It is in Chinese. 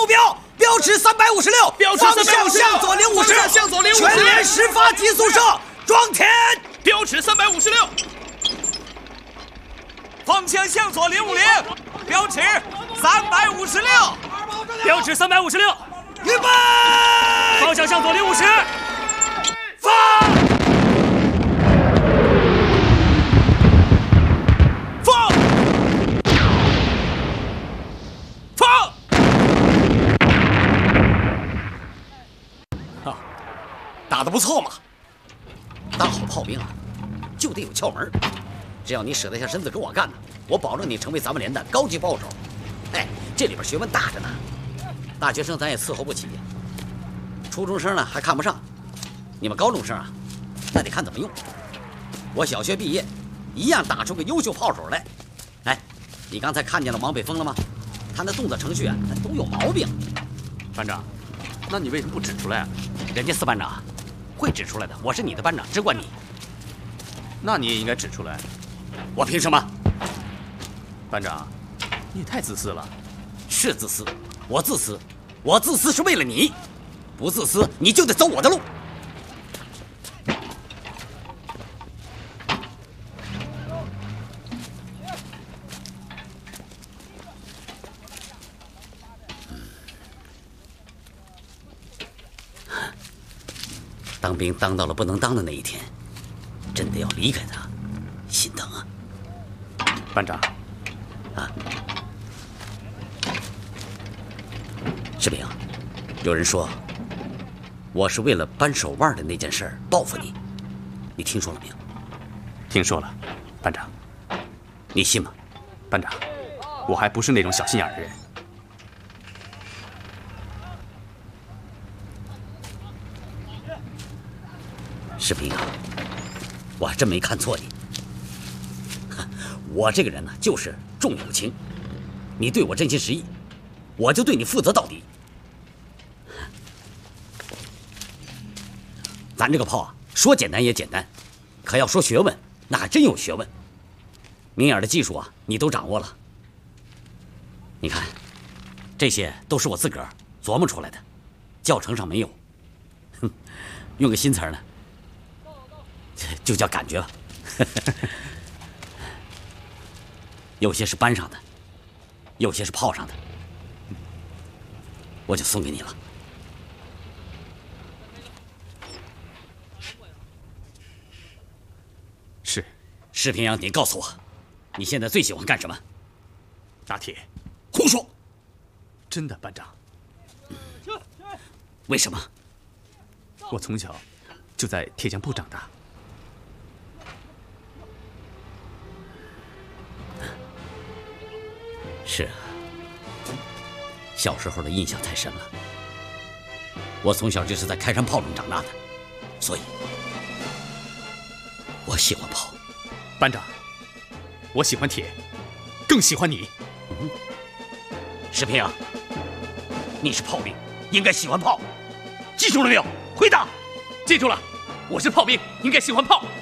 目标，标尺356， 标尺356， 向左050， 方向向左050， 全连10发急速射，装填。 标尺356， 方向向左050，标尺356， 标尺356， 预备， 方向向左050， 放。 打得不错嘛！当好炮兵啊，就得有窍门。只要你舍得下身子跟我干呢，我保证你成为咱们连的高级炮手。哎，这里边学问大着呢。大学生咱也伺候不起，初中生呢还看不上，你们高中生啊，那得看怎么用。我小学毕业，一样打出个优秀炮手来。哎，你刚才看见了王北峰了吗？他那动作程序啊，都有毛病。 班长，那你为什么不指出来啊？ 人家4班长。 会指出来的，我是你的班长，只管你。 那你也应该指出来。 我凭什么？ 班长，你也太自私了。 是自私，我自私，我自私是为了你，不自私你就得走我的路。当兵当到了不能当的那一天，真的要离开他，心疼啊！ 班长， 啊，士兵，有人说我是为了扳手腕的那件事儿报复你，你听说了没有？ 听说了，班长。 你信吗？ 班长，我还不是那种小心眼的人。 士兵啊，我还真没看错你。我这个人呢，就是重友情。你对我真心实意，我就对你负责到底。咱这个炮啊，说简单也简单，可要说学问，那还真有学问。明眼的技术啊，你都掌握了。你看，这些都是我自个儿琢磨出来的，教程上没有。哼，用个新词儿呢。 就叫感觉吧，有些是班上的，有些是炮上的，我就送给你了。 是， 石平阳，你告诉我，你现在最喜欢干什么？ 打铁。 胡说！ 真的，班长。 为什么？ 我从小就在铁匠铺长大。 是啊，小时候的印象太深了。我从小就是在开山炮中长大的，所以我喜欢炮。 班长，我喜欢铁，更喜欢你。 石平阳，你是炮兵，应该喜欢炮，记住了没有？回答。 记住了，我是炮兵，应该喜欢炮。